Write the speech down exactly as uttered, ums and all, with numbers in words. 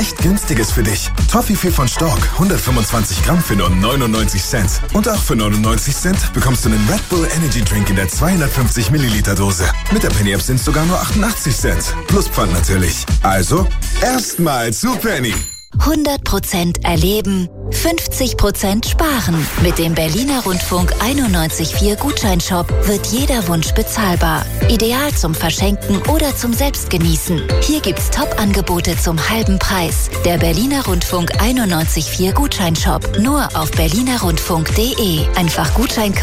echt Günstiges für dich. Toffifee von Stork, hundertfünfundzwanzig Gramm für nur neunundneunzig Cent. Und auch für neunundneunzig Cent bekommst du einen Red Bull Energy Drink in der zweihundertfünfzig Milliliter Dose. Mit der Penny App sind es sogar nur achtundachtzig Cent. Plus Pfand natürlich. Also, erstmal zu Penny. hundert Prozent erleben, fünfzig Prozent sparen. Mit dem Berliner Rundfunk einundneunzig Komma vier Gutscheinshop wird jeder Wunsch bezahlbar. Ideal zum Verschenken oder zum Selbstgenießen. Hier gibt's Top-Angebote zum halben Preis. Der Berliner Rundfunk einundneunzig Komma vier Gutscheinshop. Nur auf berlinerrundfunk punkt de. Einfach Gutschein